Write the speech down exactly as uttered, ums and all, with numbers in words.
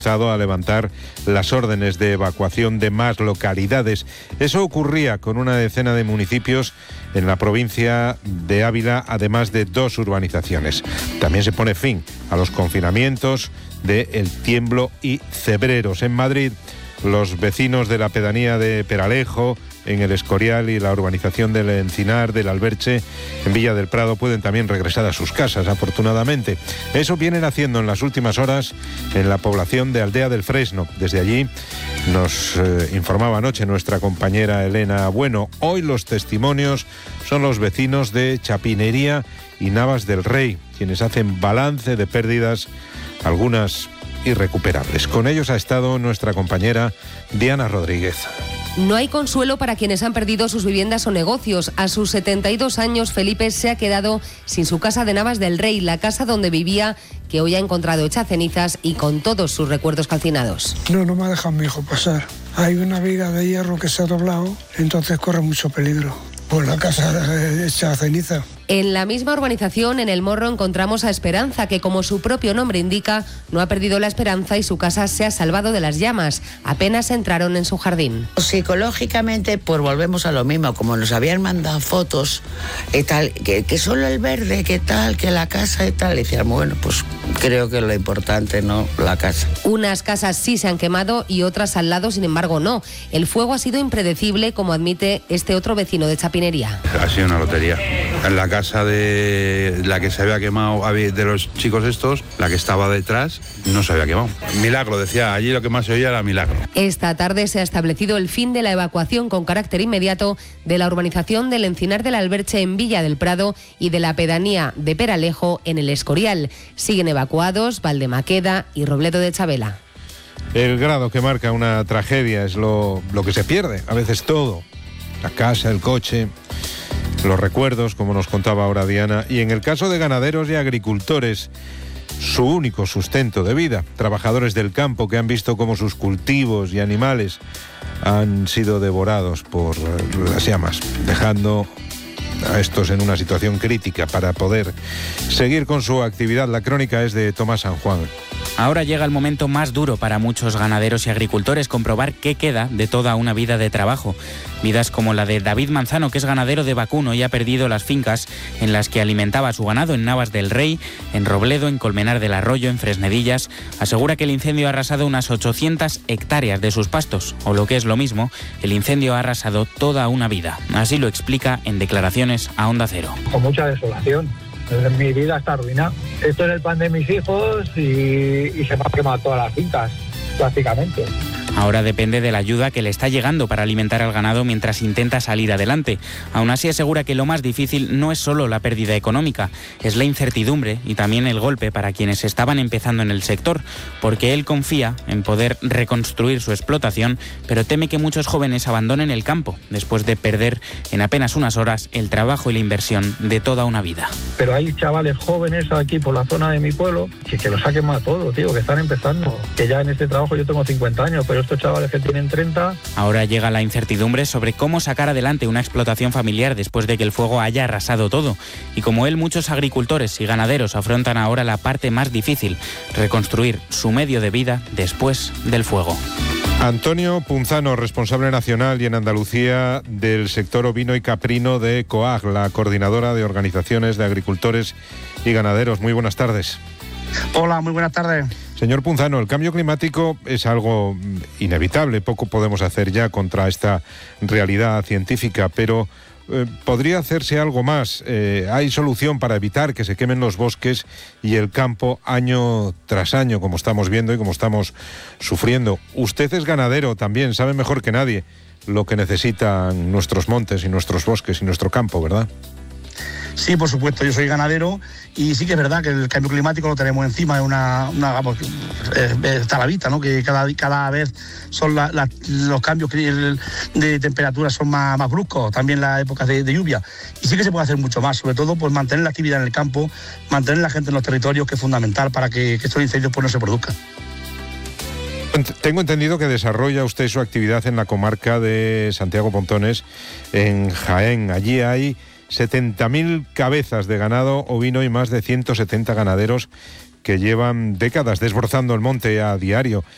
a levantar las órdenes de evacuación de más localidades. Eso ocurría con una decena de municipios en la provincia de Ávila, además de dos urbanizaciones. También se pone fin a los confinamientos de El Tiemblo y Cebreros. En Madrid, los vecinos de la pedanía de Peralejo, en El Escorial, y la urbanización del Encinar, del Alberche, en Villa del Prado, pueden también regresar a sus casas, afortunadamente. Eso vienen haciendo en las últimas horas en la población de Aldea del Fresno. Desde allí nos eh, informaba anoche nuestra compañera Elena Bueno. Hoy los testimonios son los vecinos de Chapinería y Navas del Rey, quienes hacen balance de pérdidas, algunas irrecuperables. Con ellos ha estado nuestra compañera Diana Rodríguez. No hay consuelo para quienes han perdido sus viviendas o negocios. A sus setenta y dos años, Felipe se ha quedado sin su casa de Navas del Rey, la casa donde vivía, que hoy ha encontrado hecha cenizas y con todos sus recuerdos calcinados. No, no me ha dejado mi hijo pasar. Hay una viga de hierro que se ha doblado, entonces corre mucho peligro. Pues la casa hecha ceniza. En la misma urbanización, en El Morro, encontramos a Esperanza, que como su propio nombre indica, no ha perdido la esperanza y su casa se ha salvado de las llamas. Apenas entraron en su jardín. Psicológicamente, pues volvemos a lo mismo, como nos habían mandado fotos y tal, que, que solo el verde, que tal, que la casa y tal. Y decíamos, bueno, pues creo que lo importante, ¿no?, la casa. Unas casas sí se han quemado y otras al lado, sin embargo, no. El fuego ha sido impredecible, como admite este otro vecino de Chapinería. Ha sido una lotería. En la casa casa de la que se había quemado de los chicos estos, la que estaba detrás, no se había quemado. Milagro, decía, allí lo que más se oía era milagro. Esta tarde se ha establecido el fin de la evacuación con carácter inmediato de la urbanización del Encinar del Alberche en Villa del Prado y de la pedanía de Peralejo en El Escorial. Siguen evacuados Valdemaqueda y Robledo de Chabela. El grado que marca una tragedia es lo, lo que se pierde, a veces todo. La casa, el coche, los recuerdos, como nos contaba ahora Diana, y en el caso de ganaderos y agricultores, su único sustento de vida, trabajadores del campo que han visto cómo sus cultivos y animales han sido devorados por las llamas, dejando a estos en una situación crítica para poder seguir con su actividad. La crónica es de Tomás San Juan. Ahora llega el momento más duro para muchos ganaderos y agricultores, comprobar qué queda de toda una vida de trabajo. Vidas como la de David Manzano, que es ganadero de vacuno y ha perdido las fincas en las que alimentaba a su ganado en Navas del Rey, en Robledo, en Colmenar del Arroyo, en Fresnedillas. Asegura que el incendio ha arrasado unas ochocientas hectáreas de sus pastos, o lo que es lo mismo, el incendio ha arrasado toda una vida. Así lo explica en declaraciones a Onda Cero. Con mucha desolación. Mi vida está arruinada. Esto es el pan de mis hijos y, y se me han quemado todas las fincas, prácticamente. Ahora depende de la ayuda que le está llegando para alimentar al ganado mientras intenta salir adelante. Aún así asegura que lo más difícil no es solo la pérdida económica, es la incertidumbre y también el golpe para quienes estaban empezando en el sector, porque él confía en poder reconstruir su explotación, pero teme que muchos jóvenes abandonen el campo después de perder en apenas unas horas el trabajo y la inversión de toda una vida. Pero hay chavales jóvenes aquí por la zona de mi pueblo que, que lo saquen más todo, tío, que están empezando, que ya en este trabajo yo tengo cincuenta años, pero estos chavales que tienen treinta... Ahora llega la incertidumbre sobre cómo sacar adelante una explotación familiar después de que el fuego haya arrasado todo. Y como él, muchos agricultores y ganaderos afrontan ahora la parte más difícil, reconstruir su medio de vida después del fuego. Antonio Punzano, responsable nacional y en Andalucía del sector ovino y caprino de COAG, la coordinadora de organizaciones de agricultores y ganaderos. Muy buenas tardes. Hola, muy buenas tardes. Señor Punzano, el cambio climático es algo inevitable, poco podemos hacer ya contra esta realidad científica, pero eh, podría hacerse algo más. Eh, hay solución para evitar que se quemen los bosques y el campo año tras año, como estamos viendo y como estamos sufriendo. Usted es ganadero también, sabe mejor que nadie lo que necesitan nuestros montes y nuestros bosques y nuestro campo, ¿verdad? Sí, por supuesto, yo soy ganadero y sí que es verdad que el cambio climático lo tenemos encima, es una, una vamos, está a la vista, ¿no? Que cada, cada vez son la, la, los cambios de temperatura son más, más bruscos, también las épocas de, de lluvia. Y sí que se puede hacer mucho más, sobre todo pues mantener la actividad en el campo, mantener la gente en los territorios, que es fundamental para que, que estos incendios pues no se produzcan. Tengo entendido que desarrolla usted su actividad en la comarca de Santiago Pontones, en Jaén. Allí hay setenta mil cabezas de ganado ovino y más de ciento setenta ganaderos que llevan décadas desbrozando el monte a diario.